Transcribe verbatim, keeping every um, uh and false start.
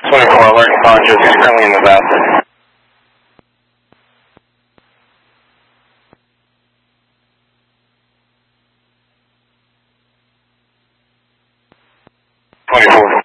twenty-four, alert conscious, he's currently in the bathroom. twenty-four.